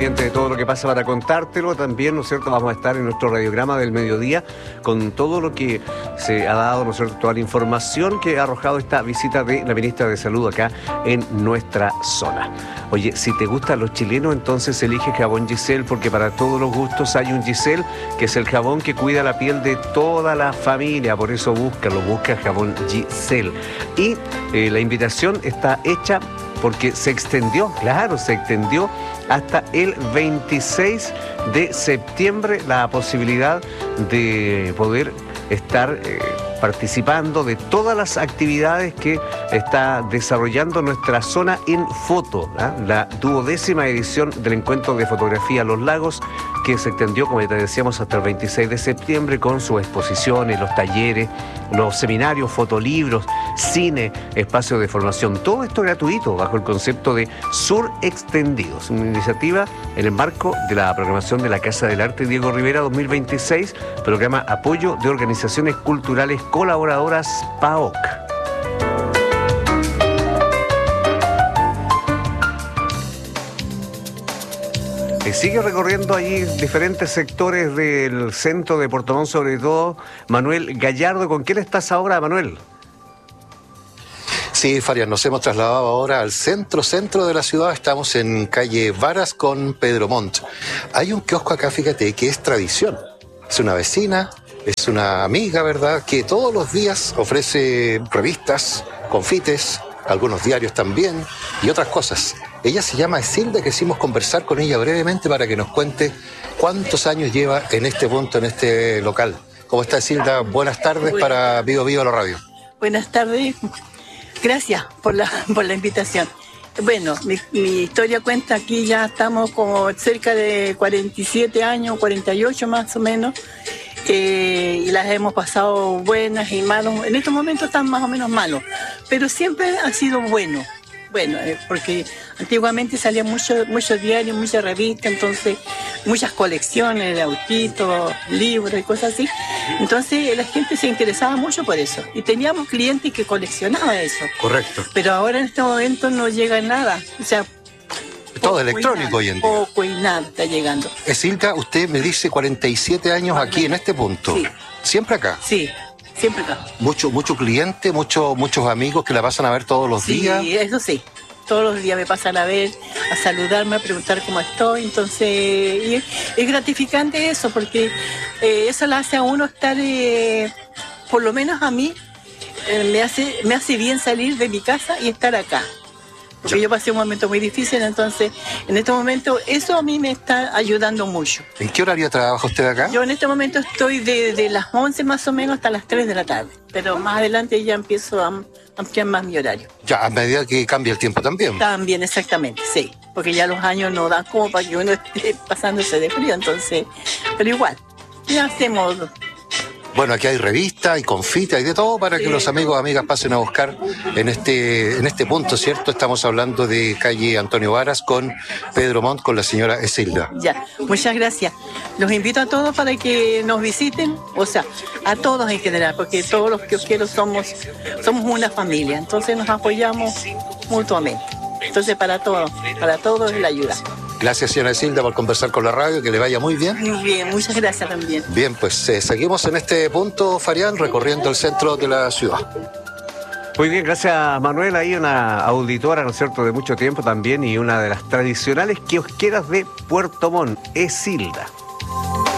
De todo lo que pasa para contártelo también, ¿no es cierto? Vamos a estar en nuestro radiograma del mediodía con todo lo que se ha dado, ¿no es cierto? Toda la información que ha arrojado esta visita de la ministra de Salud acá en nuestra zona. Oye, si te gustan los chilenos, entonces elige jabón Giselle, porque para todos los gustos hay un Giselle, que es el jabón que cuida la piel de toda la familia. Por eso busca jabón Giselle. Y la invitación está hecha porque se extendió hasta el 26 de septiembre la posibilidad de poder estar participando de todas las actividades que está desarrollando nuestra zona en foto, la 12ª edición del encuentro de fotografía Los Lagos, que se extendió, como te decíamos, hasta el 26 de septiembre con sus exposiciones, los talleres, los seminarios, fotolibros, cine, espacios de formación. Todo esto gratuito bajo el concepto de Sur Extendidos, una iniciativa en el marco de la programación de la Casa del Arte Diego Rivera 2026, programa Apoyo de Organizaciones Culturales Colaboradoras PAOC. Sigue recorriendo allí diferentes sectores del centro de Puerto Montt, sobre todo Manuel Gallardo. ¿Con quién estás ahora, Manuel? Sí, Farian, nos hemos trasladado ahora al centro de la ciudad. Estamos en calle Varas con Pedro Montt. Hay un kiosco acá, fíjate, que es tradición. Es una vecina, es una amiga, ¿verdad?, que todos los días ofrece revistas, confites, algunos diarios también y otras cosas. Ella se llama Esilda, quisimos conversar con ella brevemente para que nos cuente cuántos años lleva en este punto, en este local. ¿Cómo está, Esilda? Buenas tardes para Vivo Vivo la radio. Buenas tardes, gracias por la invitación. Bueno, mi historia cuenta, aquí ya estamos como cerca de 47 años, 48 más o menos, y las hemos pasado buenas y malos. En estos momentos están más o menos malos, pero siempre han sido buenos. Bueno, porque antiguamente salían muchos diarios, muchas revistas, entonces muchas colecciones de autitos, libros y cosas así. Entonces la gente se interesaba mucho por eso. Y teníamos clientes que coleccionaban eso. Correcto. Pero ahora en este momento no llega nada. O sea, todo electrónico hoy en día. Poco y nada está llegando. Esilda, usted me dice 47 años aquí en este punto. Sí. ¿Siempre acá? Sí. Siempre acá. Mucho cliente, muchos amigos que la pasan a ver todos los días. Sí, eso sí. Todos los días me pasan a ver, a saludarme, a preguntar cómo estoy. Entonces, es gratificante eso, porque eso le hace a uno estar, por lo menos a mí, me hace bien salir de mi casa y estar acá. Porque yo pasé un momento muy difícil, entonces en este momento eso a mí me está ayudando mucho. ¿En qué horario trabaja usted acá? Yo en este momento estoy de las 11 más o menos hasta las 3 de la tarde, pero más adelante ya empiezo a ampliar más mi horario. Ya, a medida que cambia el tiempo también. También, exactamente, sí, porque ya los años no dan como para que uno esté pasándose de frío, entonces, pero igual, ya hacemos... Bueno, aquí hay revistas, hay confites, hay de todo para que los amigos o amigas pasen a buscar en este punto, ¿cierto? Estamos hablando de calle Antonio Varas con Pedro Montt, con la señora Esilda. Ya, muchas gracias. Los invito a todos para que nos visiten, o sea, a todos en general, porque todos los kiosqueros somos una familia, entonces nos apoyamos mutuamente. Entonces para todos es la ayuda. Gracias, señora Esilda, por conversar con la radio, que le vaya muy bien. Muy bien, muchas gracias también. Bien, pues seguimos en este punto, Farian, recorriendo el centro de la ciudad. Muy bien, gracias, Manuel. Ahí una auditora, ¿no es cierto?, de mucho tiempo también, y una de las tradicionales kiosqueras de Puerto Montt, Esilda.